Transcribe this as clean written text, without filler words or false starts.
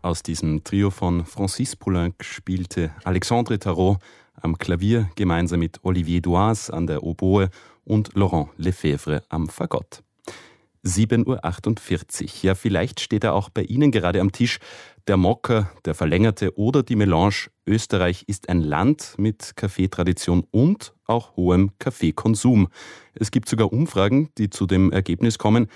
Aus diesem Trio von Francis Poulenc spielte Alexandre Tarot am Klavier gemeinsam mit Olivier Douaz an der Oboe und Laurent Lefebvre am Fagott. 7.48 Uhr. Ja, vielleicht steht er auch bei Ihnen gerade am Tisch. Der Mokka, der Verlängerte oder die Melange. Österreich ist ein Land mit Kaffeetradition und auch hohem Kaffeekonsum. Es gibt sogar Umfragen, die zu dem Ergebnis kommen,